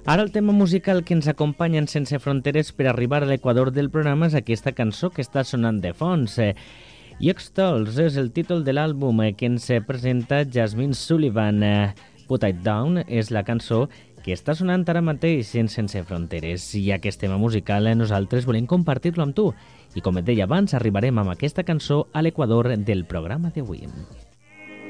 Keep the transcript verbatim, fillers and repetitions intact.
Ara el tema musical que ens acompanya en Sense Fronteres per arribar a l'equador del programa és aquesta cançó que està sonant de fons. Yoxtals és el títol de l'àlbum que ens presenta Jasmine Sullivan. Put It Down és la cançó que està sonant ara mateix en Sense Fronteres. I aquest tema musical nosaltres volem compartir-lo amb tu. I com et deia abans, arribarem amb aquesta cançó a l'equador del programa d'avui.